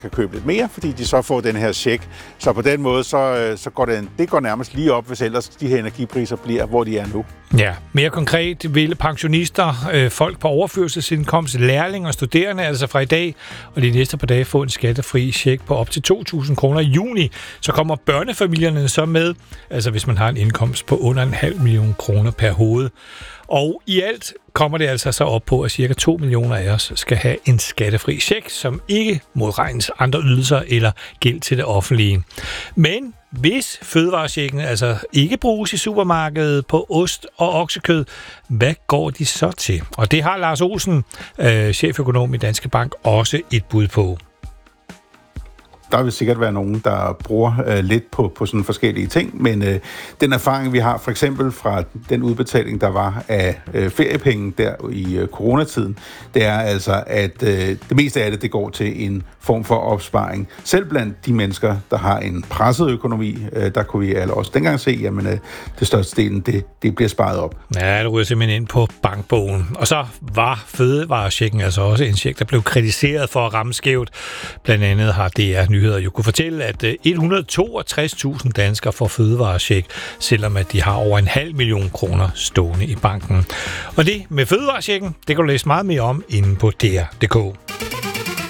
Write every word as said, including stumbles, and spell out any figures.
kan købe lidt mere, fordi de så får den her check. Så på den måde, så, så går det, det går nærmest lige op, hvis ellers de her energipriser bliver, hvor de er nu. Ja, mere konkret vil pensionister, øh, folk på overførselsindkomst, lærlinge og studerende, altså fra i dag og de næste par dage få en skattefri check på op til to tusind kroner i juni. Så kommer børnefamilierne så med, altså hvis man har en indkomst på under en halv million kroner per hoved. Og i alt kommer det altså så op på, at cirka to millioner af os skal have en skattefri check, som ikke modregnes andre ydelser eller gæld til det offentlige. Men hvis fødevarechecken altså ikke bruges i supermarkedet på ost og oksekød, hvad går de så til? Og det har Lars Olsen, øh, cheføkonom i Danske Bank, også et bud på. Der vil sikkert være nogen, der bruger øh, lidt på, på sådan forskellige ting, men øh, den erfaring, vi har for eksempel fra den udbetaling, der var af øh, feriepenge der i øh, coronatiden, det er altså, at øh, det meste af det, det går til en form for opsparing. Selv blandt de mennesker, der har en presset økonomi, øh, der kunne vi alle også dengang se, jamen øh, det største delen, det, det bliver sparet op. Ja, det ryger simpelthen ind på bankbogen. Og så var fødevarechecken altså også en check, der blev kritiseret for at ramme skævt. Blandt andet har D R Nyheder jo kunne fortælle, at et hundrede og toogtres tusind danskere får fødevarecheck, selvom at de har over en halv million kroner stående i banken. Og det med fødevarechecken, det kan du læse meget mere om inde på D R punktum d k.